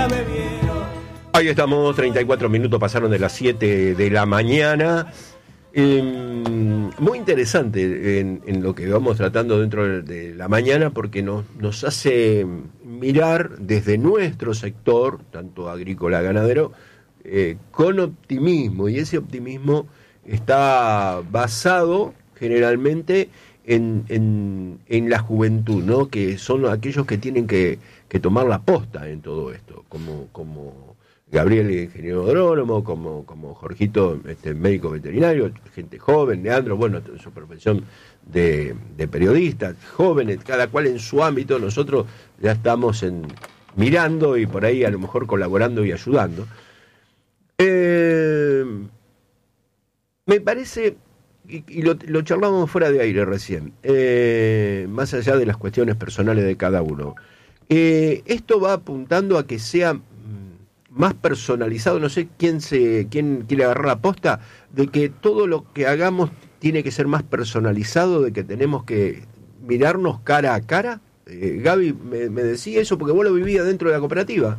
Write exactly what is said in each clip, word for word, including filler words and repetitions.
nunca me vieron. Ahí estamos, treinta y cuatro minutos pasaron de las siete de la mañana. Eh, muy interesante en, en lo que vamos tratando dentro de, de la mañana, porque nos, nos hace mirar desde nuestro sector, tanto agrícola ganadero, eh, con optimismo, y ese optimismo está basado generalmente en, en, en la juventud, ¿no? Que son aquellos que tienen que, que tomar la posta en todo esto, como, como Gabriel, ingeniero agrónomo, como, como Jorgito, este, médico veterinario, gente joven, Leandro, bueno, su profesión de, de periodista, jóvenes, cada cual en su ámbito. Nosotros ya estamos en, mirando y por ahí a lo mejor colaborando y ayudando. Eh, me parece, y, y lo, lo charlábamos fuera de aire recién, eh, más allá de las cuestiones personales de cada uno, eh, esto va apuntando a que sea más personalizado. No sé quién se quién quiere agarrar la posta de que todo lo que hagamos tiene que ser más personalizado, de que tenemos que mirarnos cara a cara. eh, Gaby me, me decía eso porque vos lo vivías dentro de la cooperativa.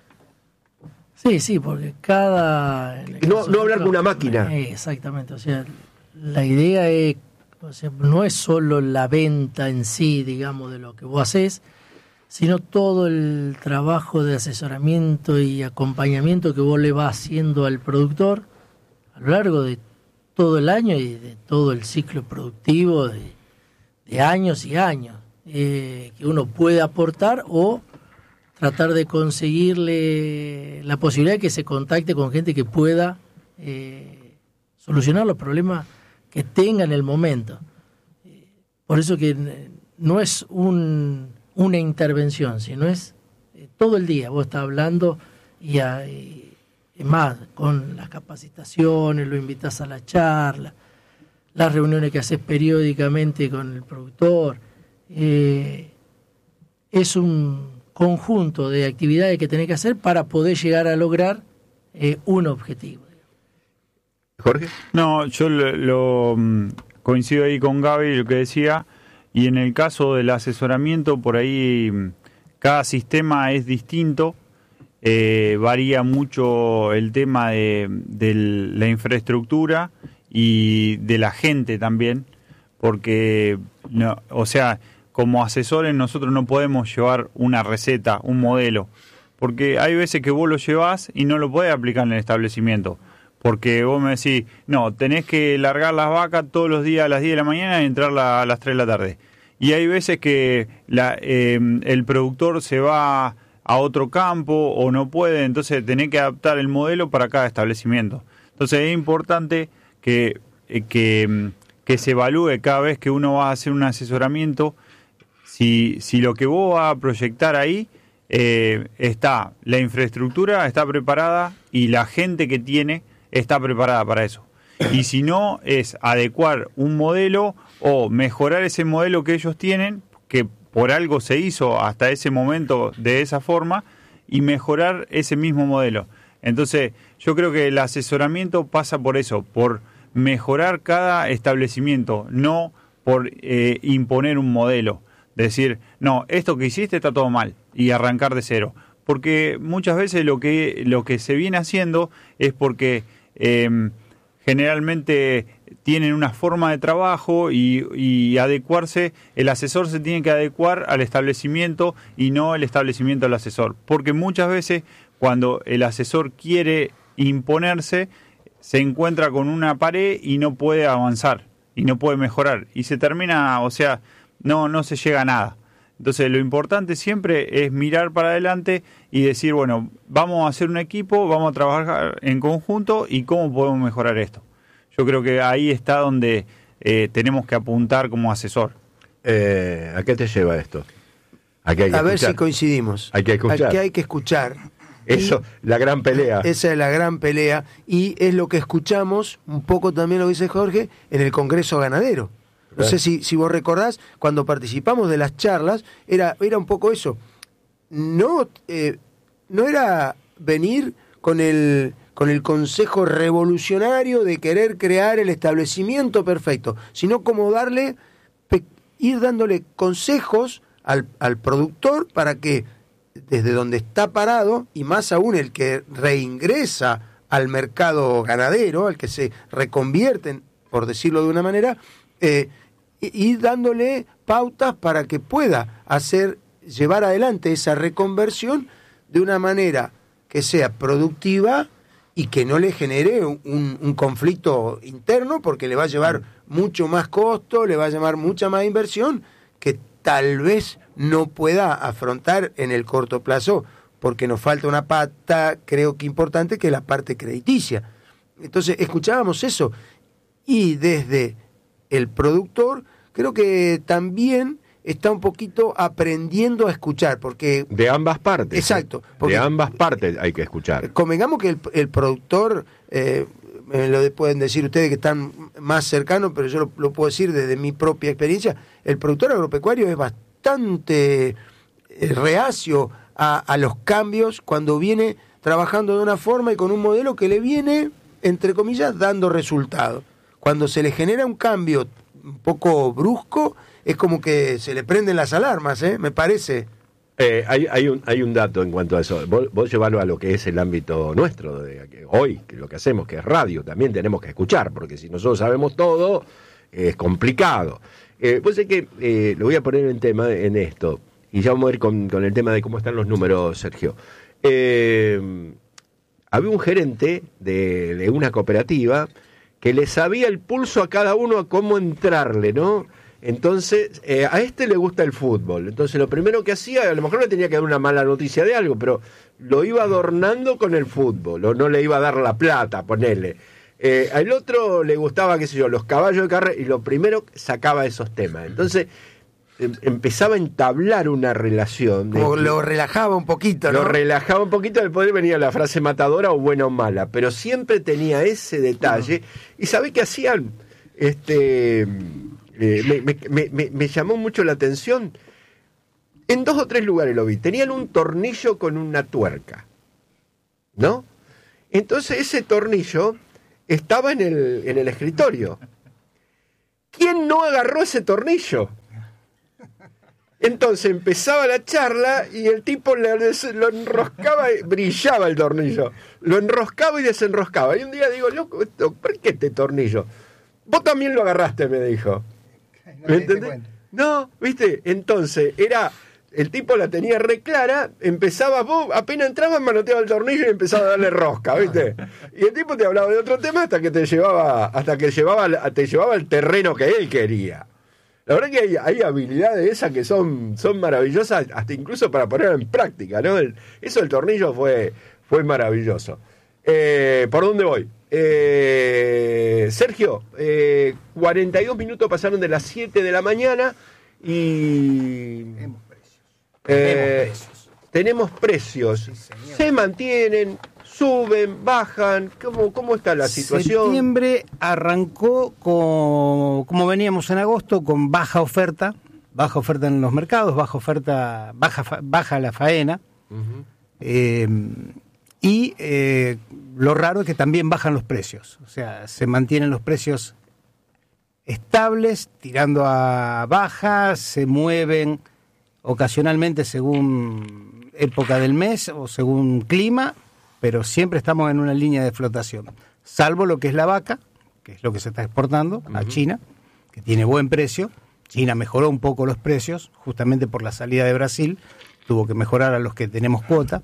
Sí, sí, porque cada... No, no hablar con una máquina. Eh, exactamente, o sea, la idea es, o sea, no es solo la venta en sí, digamos, de lo que vos hacés, sino todo el trabajo de asesoramiento y acompañamiento que vos le vas haciendo al productor a lo largo de todo el año y de todo el ciclo productivo de, de años y años, eh, que uno puede aportar o tratar de conseguirle la posibilidad de que se contacte con gente que pueda eh, solucionar los problemas que tenga en el momento. Eh, por eso que no es un... una intervención, sino es eh, todo el día vos estás hablando y, a, y, y más con las capacitaciones, lo invitas a la charla, las reuniones que haces periódicamente con el productor. Eh, es un conjunto de actividades que tenés que hacer para poder llegar a lograr eh, un objetivo. Jorge. No, yo lo, lo coincido ahí con Gaby, lo que decía. Y en el caso del asesoramiento, por ahí cada sistema es distinto, eh, varía mucho el tema de, de la infraestructura y de la gente también, porque, no, o sea, como asesores nosotros no podemos llevar una receta, un modelo, porque hay veces que vos lo llevás y no lo podés aplicar en el establecimiento. Porque vos me decís, no, tenés que largar las vacas todos los días a las diez de la mañana y entrar a las tres de la tarde. Y hay veces que la, eh, el productor se va a otro campo o no puede, entonces tenés que adaptar el modelo para cada establecimiento. Entonces es importante que, eh, que, que se evalúe cada vez que uno va a hacer un asesoramiento, si, si lo que vos vas a proyectar ahí eh, está, la infraestructura está preparada y la gente que tiene está preparada para eso. Y si no, es adecuar un modelo o mejorar ese modelo que ellos tienen, que por algo se hizo hasta ese momento de esa forma, y mejorar ese mismo modelo. Entonces, yo creo que el asesoramiento pasa por eso, por mejorar cada establecimiento, no por eh, imponer un modelo. Decir, no, esto que hiciste está todo mal, y arrancar de cero. Porque muchas veces lo que, lo que se viene haciendo es porque eh, generalmente tienen una forma de trabajo y, y adecuarse, el asesor se tiene que adecuar al establecimiento y no el establecimiento al asesor. Porque muchas veces cuando el asesor quiere imponerse, se encuentra con una pared y no puede avanzar y no puede mejorar. Y se termina, o sea, no, no se llega a nada. Entonces lo importante siempre es mirar para adelante y decir, bueno, vamos a hacer un equipo, vamos a trabajar en conjunto y cómo podemos mejorar esto. Yo creo que ahí está donde eh, tenemos que apuntar como asesor. Eh, ¿A qué te lleva esto? ¿A, qué hay que a ver escuchar? si coincidimos. Hay que escuchar. Aquí hay que escuchar. Eso, y la gran pelea. Esa es la gran pelea y es lo que escuchamos, un poco también lo dice Jorge, en el Congreso Ganadero. No Claro. sé si, si vos recordás, cuando participamos de las charlas, era, era un poco eso. No, eh, no era venir con el, con el consejo revolucionario de querer crear el establecimiento perfecto, sino como darle, pe- ir dándole consejos al, al productor para que desde donde está parado, y más aún el que reingresa al mercado ganadero, al que se reconvierten, por decirlo de una manera, eh, y dándole pautas para que pueda hacer, llevar adelante esa reconversión de una manera que sea productiva y que no le genere un, un conflicto interno, porque le va a llevar mucho más costo, le va a llevar mucha más inversión, que tal vez no pueda afrontar en el corto plazo, porque nos falta una pata, creo que importante, que es la parte crediticia. Entonces, escuchábamos eso, y desde el productor, creo que también está un poquito aprendiendo a escuchar, porque... De ambas partes. Exacto. De ambas partes hay que escuchar. Convengamos que el, el productor, eh, me lo pueden decir ustedes que están más cercanos, pero yo lo, lo puedo decir desde mi propia experiencia, el productor agropecuario es bastante eh, reacio a, a los cambios cuando viene trabajando de una forma y con un modelo que le viene, entre comillas, dando resultado. Cuando se le genera un cambio un poco brusco, es como que se le prenden las alarmas, ¿eh? Me parece. Eh, hay, hay, un, hay un dato en cuanto a eso. Vos, vos llevarlo a lo que es el ámbito nuestro, de que hoy, que lo que hacemos, que es radio, también tenemos que escuchar, porque si nosotros sabemos todo, eh, es complicado. Eh, vos sé que eh, lo voy a poner en tema en esto, y ya vamos a ir con, con el tema de cómo están los números, Sergio. Eh, había un gerente de, de una cooperativa que le sabía el pulso a cada uno a cómo entrarle, ¿no? Entonces, eh, a este le gusta el fútbol. Entonces, lo primero que hacía, a lo mejor le tenía que dar una mala noticia de algo, pero lo iba adornando con el fútbol, o no le iba a dar la plata, ponerle. Eh, al otro le gustaba, qué sé yo, los caballos de carrera, y lo primero sacaba esos temas. Entonces, em, empezaba a entablar una relación. De Como que, lo relajaba un poquito, ¿no? Lo relajaba un poquito, después venía la frase matadora o buena o mala, pero siempre tenía ese detalle. Uh-huh. Y ¿sabés qué hacían? Este... Eh, me, me, me, me llamó mucho la atención. En dos o tres lugares lo vi. Tenían un tornillo con una tuerca, ¿no? Entonces ese tornillo estaba en el, en el escritorio. ¿Quién no agarró ese tornillo? Entonces empezaba la charla y el tipo le, lo enroscaba, y brillaba el tornillo. Lo enroscaba y desenroscaba. Y un día digo, loco, ¿por qué este tornillo? Vos también lo agarraste, me dijo. ¿Me entendés? No, ¿viste? Entonces, era... El tipo la tenía re clara, empezaba, vos apenas entrabas, manoteaba el tornillo y empezaba a darle rosca, ¿viste? Y el tipo te hablaba de otro tema hasta que te llevaba, hasta que llevaba, te llevaba al terreno que él quería. La verdad que hay, hay habilidades esas que son, son maravillosas, hasta incluso para ponerlo en práctica, ¿no? El, eso del tornillo fue, fue maravilloso. Eh, ¿Por dónde voy? Eh, Sergio, eh, cuarenta y dos minutos pasaron de las siete de la mañana y tenemos precios. Eh, tenemos precios. Tenemos precios. Sí, se mantienen, suben, bajan. ¿Cómo, cómo está la situación? Septiembre arrancó con, como veníamos en agosto, con baja oferta, baja oferta en los mercados, baja oferta, baja, baja la faena. Uh-huh. eh, Y eh, lo raro es que también bajan los precios, o sea, se mantienen los precios estables, tirando a baja, se mueven ocasionalmente según época del mes o según clima, pero siempre estamos en una línea de flotación, salvo lo que es la vaca, que es lo que se está exportando uh-huh. a China, que tiene buen precio. China mejoró un poco los precios, justamente por la salida de Brasil, tuvo que mejorar a los que tenemos cuota.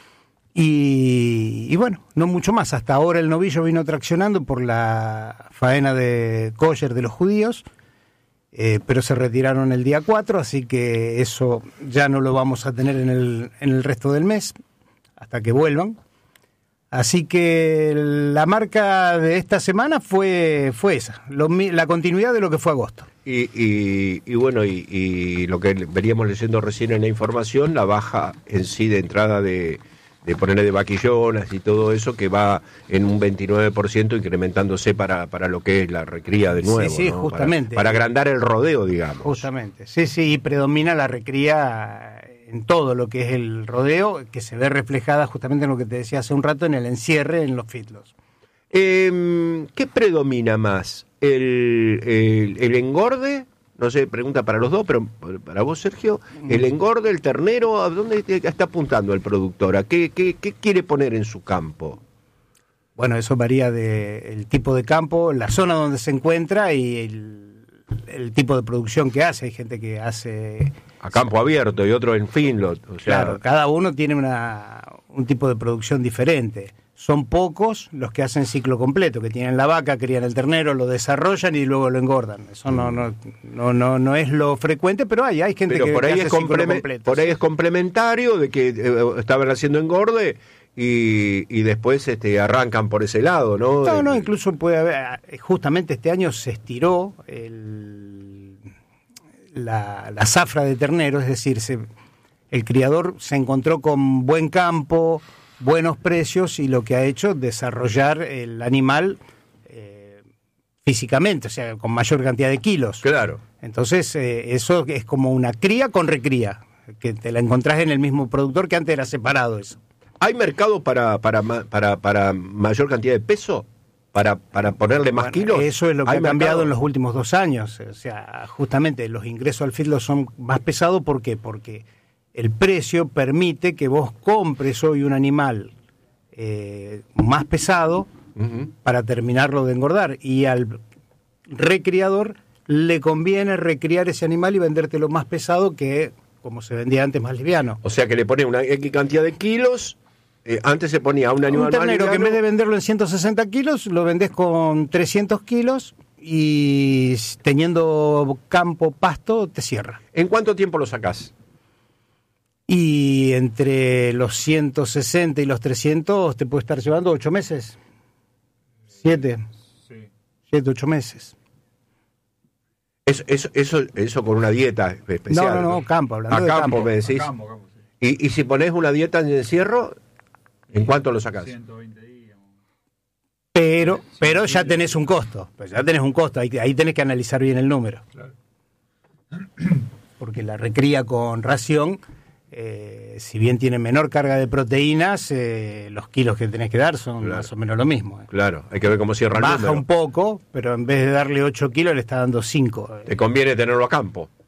Y, y bueno, no mucho más. Hasta ahora el novillo vino traccionando por la faena de kosher de los judíos, eh, pero se retiraron el día cuatro, así que eso ya no lo vamos a tener en el, en el resto del mes, hasta que vuelvan. Así que la marca de esta semana fue, fue esa, lo, la continuidad de lo que fue agosto. Y, y, y bueno, y, y lo que veníamos leyendo recién en la información, la baja en sí de entrada de... de ponerle de vaquillonas y todo eso, que va en un veintinueve por ciento incrementándose para, para lo que es la recría de nuevo. Sí, sí, ¿no? justamente. Para, para agrandar el rodeo, digamos. Justamente, sí, sí, y predomina la recría en todo lo que es el rodeo, que se ve reflejada justamente en lo que te decía hace un rato, en el encierre, en los fitlos. Eh, ¿Qué predomina más? ¿El, el, el engorde no sé, pregunta para los dos, pero para vos, Sergio, el engorde, el ternero, ¿a dónde está apuntando el productor? ¿A qué, qué, qué quiere poner en su campo? Bueno, eso varía del tipo de campo, la zona donde se encuentra y el, el tipo de producción que hace. Hay gente que hace... A campo abierto y otro en finlot. O sea... Claro, cada uno tiene una, un tipo de producción diferente. Son pocos los que hacen ciclo completo, que tienen la vaca, crían el ternero, lo desarrollan y luego lo engordan. Eso no no no no, no es lo frecuente, pero hay hay gente pero que, por ahí que es hace ciclo compleme- completo. por ahí sí. es complementario de que eh, estaban haciendo engorde y, y después este arrancan por ese lado, ¿no? No, De- no, incluso puede haber, justamente este año se estiró el, la, la zafra de ternero, es decir, se, el criador se encontró con buen campo, buenos precios y lo que ha hecho es desarrollar el animal eh, físicamente, o sea, con mayor cantidad de kilos. Claro. Entonces, eh, eso es como una cría con recría, que te la encontrás en el mismo productor, que antes era separado eso. ¿Hay mercado para para ma- para, para mayor cantidad de peso? ¿Para, para ponerle más Bueno, kilos? eso es lo que ¿Hay ha cambiado mercado? en los últimos dos años. O sea, justamente los ingresos al feedlot son más pesados. ¿Por qué? Porque el precio permite que vos compres hoy un animal eh, más pesado Ujú. para terminarlo de engordar. Y al recriador le conviene recriar ese animal y vendértelo más pesado que, como se vendía antes, más liviano. O sea que le pone una X cantidad de kilos. Eh, antes se ponía un animal Un ternero más que en vez de liviano. venderlo en ciento sesenta kilos, lo vendés con trescientos kilos y teniendo campo, pasto, te cierra. ¿En cuánto tiempo lo sacás? Y entre los ciento sesenta y los trescientos te puede estar llevando ocho meses. Siete. Sí. Siete, ocho meses. Eso, eso, eso, eso con una dieta especial. No, no, no, campo, hablando A de campo, campo. me decís. Campo, campo, sí. Y, y si pones una dieta en encierro, ¿en cuánto lo sacás? ciento veinte días. Pero, pero ya tenés un costo. Pues ya tenés un costo. Ahí, ahí tenés que analizar bien el número. Claro. Porque la recría con ración, eh, si bien tiene menor carga de proteínas, eh, los kilos que tenés que dar son Claro. más o menos lo mismo. eh. Claro, hay que ver cómo cierra el Baja número. un poco, pero en vez de darle ocho kilos le está dando cinco. Te conviene tenerlo a campo.